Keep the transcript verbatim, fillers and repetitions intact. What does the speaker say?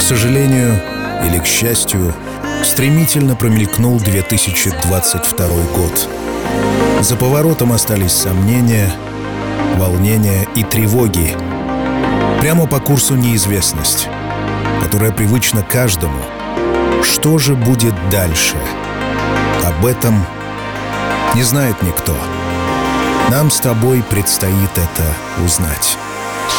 сожалению или к счастью, стремительно промелькнул две тысячи двадцать второй год. За поворотом остались сомнения, волнения и тревоги. Прямо по курсу неизвестность, которая привычна каждому. Что же будет дальше? Об этом не знает никто. Нам с тобой предстоит это узнать.